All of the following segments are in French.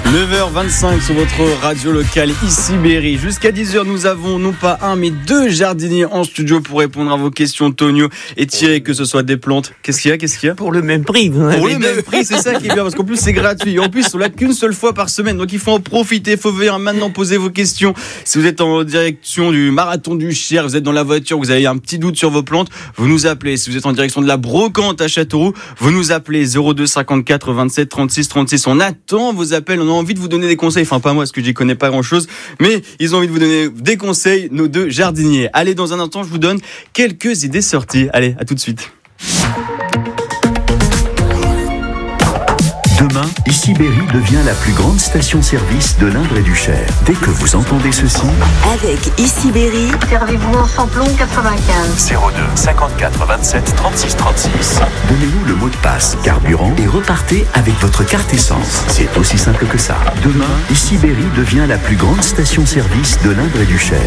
9h25 sur votre radio locale, ici Berry. Jusqu'à 10h, nous avons non pas un, mais deux jardiniers en studio pour répondre à vos questions, Tonio et Thierry, que ce soit des plantes. Qu'est-ce qu'il y a Pour le même prix. Pour le même prix, c'est ça qui est bien, parce qu'en plus c'est gratuit. En plus, on l'a qu'une seule fois par semaine, donc il faut en profiter. Il faut venir maintenant poser vos questions. Si vous êtes en direction du marathon du Cher, vous êtes dans la voiture, vous avez un petit doute sur vos plantes, vous nous appelez. Si vous êtes en direction de la Brocante à Châteauroux, vous nous appelez 02 54 27 36 36. On attend vos appels, on a envie de vous donner des conseils. Enfin, pas moi, parce que j'y connais pas grand chose, mais ils ont envie de vous donner des conseils, nos deux jardiniers. Allez, dans un instant, je vous donne quelques idées sorties. Allez, à tout de suite. Demain, ici Berry devient la plus grande station-service de l'Indre et du Cher. Dès que vous entendez ceci, avec ici Berry, servez-vous en samplon 95 02 54 27 36 36. Donnez-nous le mot de passe carburant et repartez avec votre carte essence. C'est aussi simple que ça. Demain, ici Berry devient la plus grande station-service de l'Indre et du Cher.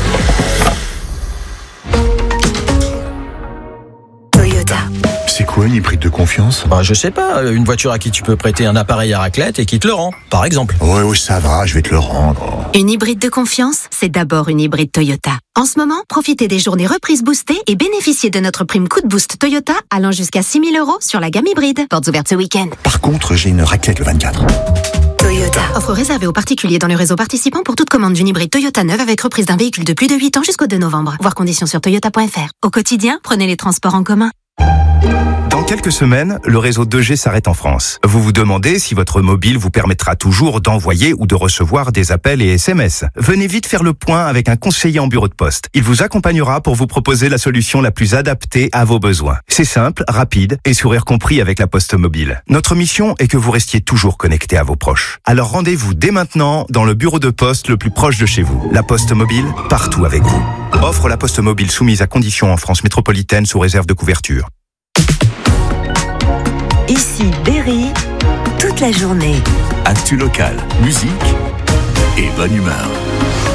C'est quoi une hybride de confiance ? Je sais pas, une voiture à qui tu peux prêter un appareil à raclette et qui te le rend, par exemple. Ouais, ça va, je vais te le rendre. Une hybride de confiance, c'est d'abord une hybride Toyota. En ce moment, profitez des journées reprises boostées et bénéficiez de notre prime coup de boost Toyota allant jusqu'à 6 000 € sur la gamme hybride. Portes ouvertes ce week-end. Par contre, j'ai une raclette le 24. Toyota. Offre réservée aux particuliers dans le réseau participant pour toute commande d'une hybride Toyota neuve avec reprise d'un véhicule de plus de 8 ans jusqu'au 2 novembre. Voir conditions sur toyota.fr. Au quotidien, prenez les transports en commun. Dans quelques semaines, le réseau 2G s'arrête en France. Vous vous demandez si votre mobile vous permettra toujours d'envoyer ou de recevoir des appels et SMS. Venez vite faire le point avec un conseiller en bureau de poste. Il vous accompagnera pour vous proposer la solution la plus adaptée à vos besoins. C'est simple, rapide et sourire compris avec la Poste Mobile. Notre mission est que vous restiez toujours connecté à vos proches. Alors rendez-vous dès maintenant dans le bureau de poste le plus proche de chez vous. La Poste Mobile, partout avec vous. Offre la Poste Mobile soumise à conditions en France métropolitaine sous réserve de couverture. Ici Berry, toute la journée. Actu local, musique et bonne humeur.